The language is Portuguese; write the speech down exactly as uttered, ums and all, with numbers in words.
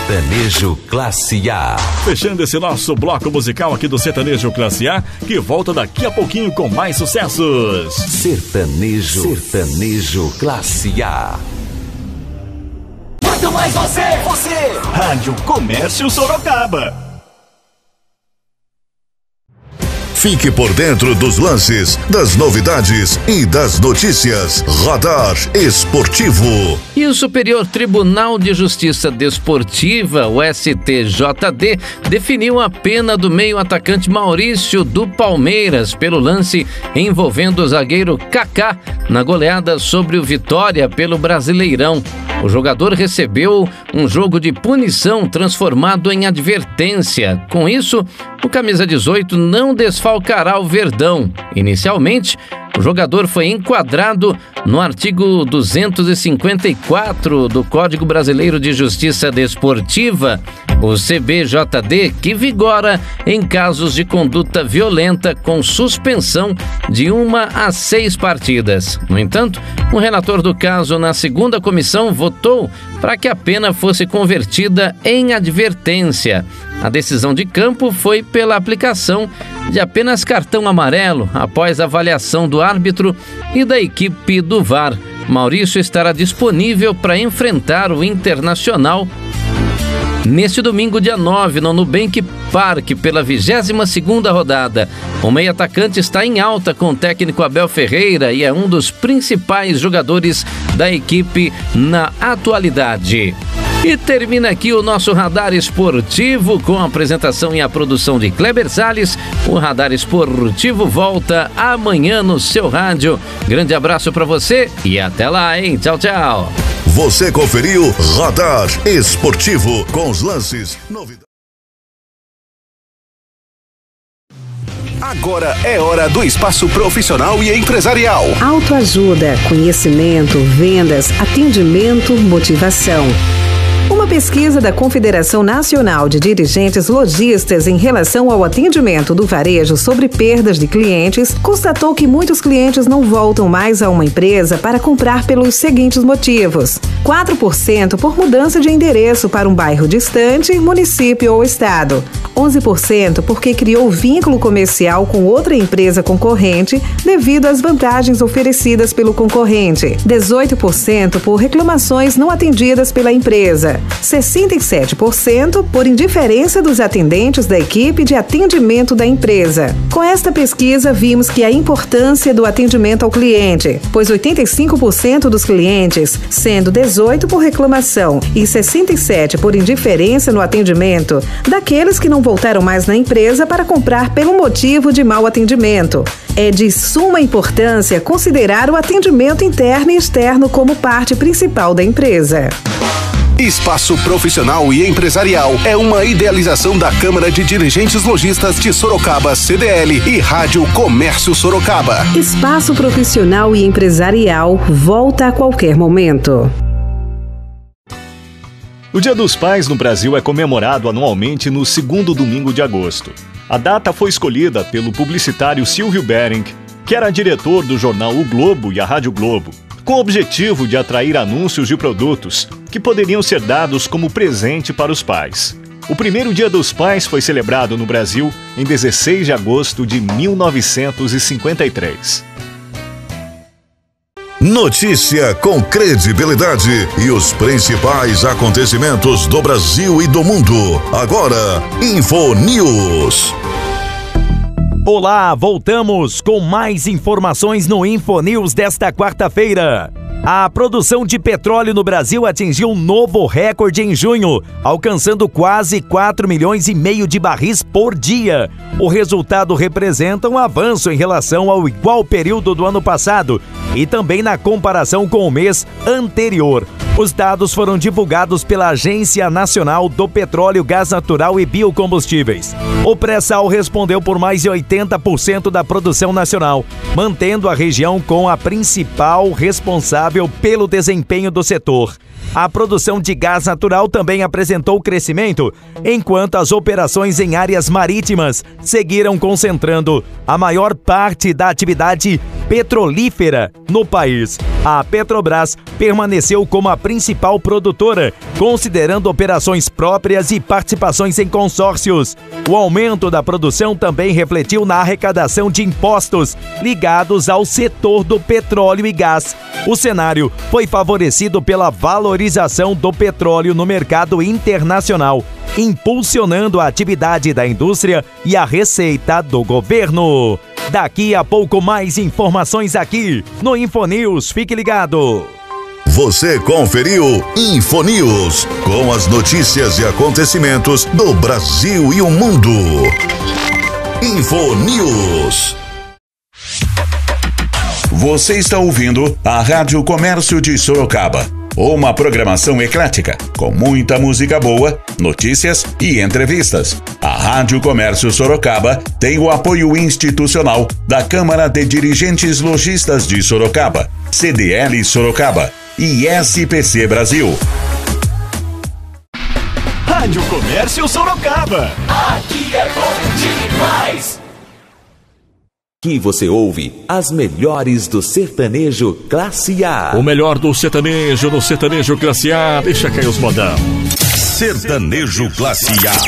Sertanejo Classe A. Fechando esse nosso bloco musical aqui do Sertanejo Classe A, que volta daqui a pouquinho com mais sucessos. Sertanejo, Sertanejo Classe A. Muito mais você, você. Rádio Comércio Sorocaba. Fique por dentro dos lances, das novidades e das notícias. Radar Esportivo. E o Superior Tribunal de Justiça Desportiva, o S T J D, definiu a pena do meio-atacante Maurício do Palmeiras pelo lance envolvendo o zagueiro Kaká na goleada sobre o Vitória pelo Brasileirão. O jogador recebeu um jogo de punição transformado em advertência. Com isso, o camisa dezoito não desfalcará o Verdão. Inicialmente, o jogador foi enquadrado no artigo duzentos e cinquenta e quatro do Código Brasileiro de Justiça Desportiva, o C B J D, que vigora em casos de conduta violenta com suspensão de uma a seis partidas. No entanto, o relator do caso na segunda comissão votou para que a pena fosse convertida em advertência. A decisão de campo foi pela aplicação de apenas cartão amarelo após avaliação do árbitro e da equipe do V A R. Maurício estará disponível para enfrentar o Internacional neste domingo, dia nove, no Nubank Park, pela vigésima segunda rodada. O meio-atacante está em alta com o técnico Abel Ferreira e é um dos principais jogadores da equipe na atualidade. E termina aqui o nosso Radar Esportivo com a apresentação e a produção de Kleber Salles. O Radar Esportivo volta amanhã no seu rádio. Grande abraço para você e até lá, hein? Tchau, tchau. Você conferiu Radar Esportivo com os lances, novidades. Agora é hora do espaço profissional e empresarial. Autoajuda, conhecimento, vendas, atendimento, motivação. Uma pesquisa da Confederação Nacional de Dirigentes Lojistas em relação ao atendimento do varejo sobre perdas de clientes constatou que muitos clientes não voltam mais a uma empresa para comprar pelos seguintes motivos: quatro por cento por mudança de endereço para um bairro distante, município ou estado, onze por cento porque criou vínculo comercial com outra empresa concorrente devido às vantagens oferecidas pelo concorrente, dezoito por cento por reclamações não atendidas pela empresa, sessenta e sete por cento por indiferença dos atendentes da equipe de atendimento da empresa. Com esta pesquisa, vimos que a importância do atendimento ao cliente, pois oitenta e cinco por cento dos clientes, sendo dezoito por reclamação e sessenta e sete por indiferença no atendimento, daqueles que não voltaram mais na empresa para comprar pelo motivo de mau atendimento. É de suma importância considerar o atendimento interno e externo como parte principal da empresa. Espaço Profissional e Empresarial é uma idealização da Câmara de Dirigentes Lojistas de Sorocaba, C D L, e Rádio Comércio Sorocaba. Espaço Profissional e Empresarial volta a qualquer momento. O Dia dos Pais no Brasil é comemorado anualmente no segundo domingo de agosto. A data foi escolhida pelo publicitário Silvio Bering, que era diretor do jornal O Globo e a Rádio Globo, com o objetivo de atrair anúncios de produtos que poderiam ser dados como presente para os pais. O primeiro Dia dos Pais foi celebrado no Brasil em dezesseis de agosto de mil novecentos e cinquenta e três. Notícia com credibilidade e os principais acontecimentos do Brasil e do mundo. Agora, Info News. Olá, voltamos com mais informações no Info News desta quarta-feira. A produção de petróleo no Brasil atingiu um novo recorde em junho, alcançando quase quatro milhões e meio de barris por dia. O resultado representa um avanço em relação ao igual período do ano passado e também na comparação com o mês anterior. Os dados foram divulgados pela Agência Nacional do Petróleo, Gás Natural e Biocombustíveis. O pré-sal respondeu por mais de oitenta por cento da produção nacional, mantendo a região com a principal responsável pelo desempenho do setor. A produção de gás natural também apresentou crescimento, enquanto as operações em áreas marítimas seguiram concentrando a maior parte da atividade petrolífera no país. A Petrobras permaneceu como a principal produtora, considerando operações próprias e participações em consórcios. O aumento da produção também refletiu na arrecadação de impostos ligados ao setor do petróleo e gás. O cenário foi favorecido pela valorização do petróleo no mercado internacional, impulsionando a atividade da indústria e a receita do governo. Daqui a pouco mais informações aqui no Infonews. Fique ligado. Você conferiu Infonews, com as notícias e acontecimentos do Brasil e o mundo. Infonews. Você está ouvindo a Rádio Comércio de Sorocaba. Uma programação eclética, com muita música boa, notícias e entrevistas. A Rádio Comércio Sorocaba tem o apoio institucional da Câmara de Dirigentes Lojistas de Sorocaba, C D L Sorocaba e S P C Brasil. Rádio Comércio Sorocaba. Aqui é bom demais. Aqui você ouve as melhores do sertanejo Classe A. O melhor do sertanejo no sertanejo Classe A. Deixa cair os modão. Sertanejo Classe A.